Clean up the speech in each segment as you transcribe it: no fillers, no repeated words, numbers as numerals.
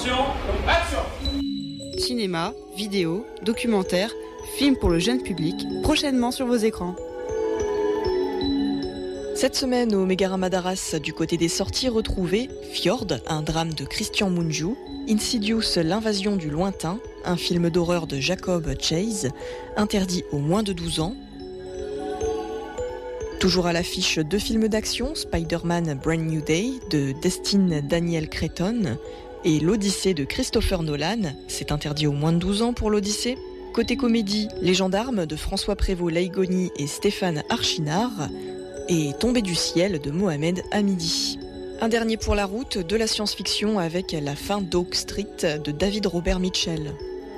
Attention, action! Cinéma, vidéo, documentaire, films pour le jeune public, prochainement sur vos écrans. Cette semaine au Mégarama d'Arras, du côté des sorties retrouvées, Fjord, un drame de Christian Mungiu, Insidious, l'invasion du lointain, un film d'horreur de Jacob Chase, interdit aux moins de 12 ans. Toujours à l'affiche 2 films d'action, Spider-Man Brand New Day de Destin Daniel Cretton et L'Odyssée de Christopher Nolan, c'est interdit aux moins de 12 ans pour l'Odyssée. Côté comédie, Les Gendarmes de François Prévost-Laïgoni et Stéphane Archinard et Tombé du ciel de Mohamed Hamidi. Un dernier pour la route, de la science-fiction avec La fin d'Oak Street de David Robert Mitchell.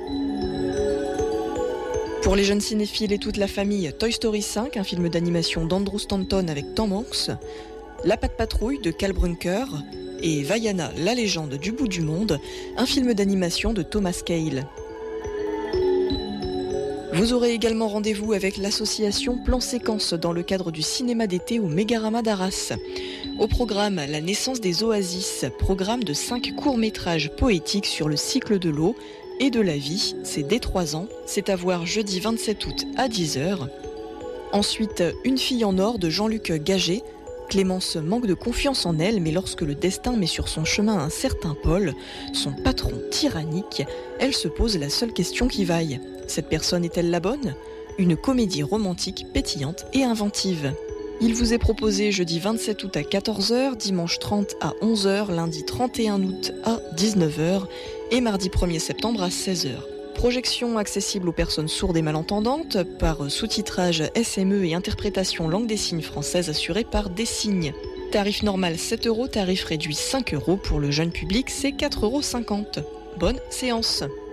Pour les jeunes cinéphiles et toute la famille, Toy Story 5, un film d'animation d'Andrew Stanton avec Tom Hanks, La Patte Patrouille de Cal Brunker et Vaiana, la légende du bout du monde, un film d'animation de Thomas Cale. Vous aurez également rendez-vous avec l'association Plan Séquence dans le cadre du cinéma d'été au Mégarama d'Arras. Au programme, La naissance des oasis, programme de 5 courts-métrages poétiques sur le cycle de l'eau et de la vie, c'est dès 3 ans, c'est à voir jeudi 27 août à 10h. Ensuite, Une fille en or de Jean-Luc Gaget. Clémence manque de confiance en elle, mais lorsque le destin met sur son chemin un certain Paul, son patron tyrannique, elle se pose la seule question qui vaille. Cette personne est-elle la bonne ? Une comédie romantique pétillante et inventive. Il vous est proposé jeudi 27 août à 14h, dimanche 30 à 11h, lundi 31 août à 19h et mardi 1er septembre à 16h. Projection accessible aux personnes sourdes et malentendantes par sous-titrage SME et interprétation langue des signes française assurée par Dessignes. Tarif normal 7 €, tarif réduit 5 € pour le jeune public, c'est 4,50 €. Bonne séance.